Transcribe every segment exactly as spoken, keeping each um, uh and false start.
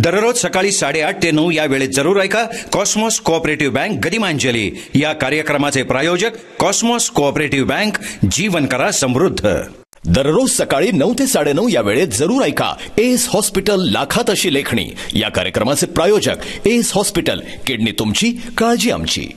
दररोज सकाळी साडेआठ ते नऊ या वेळेत जरूर ऐका कॉस्मॉस कोऑपरेटिव्ह बँक गदिमांजली या कार्यक्रमाचे प्रायोजक कॉस्मॉस कोऑपरेटिव्ह बँक, जीवन करा समृद्ध। दररोज सकाळी नऊ ते साडेनऊ या वेळेत जरूर ऐका एस हॉस्पिटल लाखात अशी लेखणी या कार्यक्रमाचे प्रायोजक एस हॉस्पिटल, किडनी तुमची, काळजी आमची।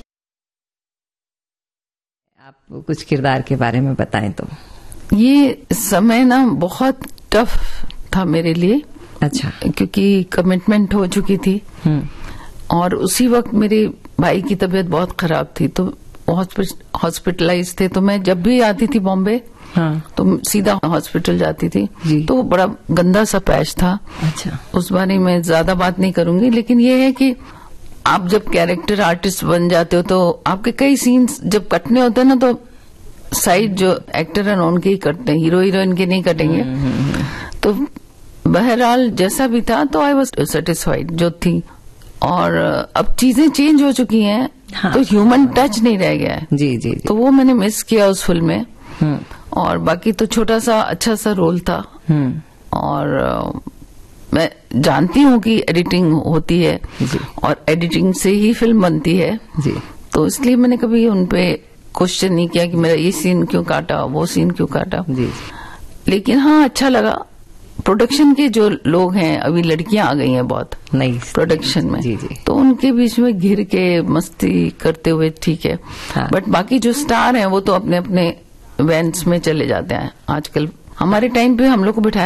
आप कुछ किरदार के बारे में बताएं तो। ये समय ना बहुत टफ था मेरे लिए। अच्छा। क्योंकि कमिटमेंट हो चुकी थी और उसी वक्त मेरे भाई की तबीयत बहुत खराब थी, तो हॉस्पिटलाइज थे। तो मैं जब भी आती थी बॉम्बे, हाँ, तो सीधा हॉस्पिटल जाती थी। तो बड़ा गंदा सा पैच था। अच्छा। उस बारे में ज्यादा बात नहीं करूंगी, लेकिन ये है कि आप जब कैरेक्टर आर्टिस्ट बन जाते हो तो आपके कई सीन्स जब कटने होते हैं ना, तो साइड जो एक्टर है उनके ही कटते हैं, हीरो हीरोइन के नहीं कटेंगे। तो बहरहाल जैसा भी था तो आई वॉज सेटिस्फाइड जो थी। और अब चीजें चेंज हो चुकी हैं, हाँ, तो ह्यूमन टच नहीं रह गया है। जी जी, जी। तो वो मैंने मिस किया उस फिल्म में। और बाकी तो छोटा सा अच्छा सा रोल था। और मैं जानती हूँ कि एडिटिंग होती है और एडिटिंग से ही फिल्म बनती है जी। तो इसलिए मैंने कभी उनपे क्वेश्चन नहीं किया कि मेरा ये सीन क्यों काटा, वो सीन क्यों काटा जी। लेकिन हाँ, अच्छा लगा। प्रोडक्शन के जो लोग हैं, अभी लड़कियां आ गई हैं बहुत नई प्रोडक्शन में जी जी, तो उनके बीच में घिर के मस्ती करते हुए ठीक है। हाँ। बट बाकी जो स्टार हैं वो तो अपने अपने इवेंट्स में चले जाते हैं। आजकल हमारे टाइम पे हम लोग को बिठाया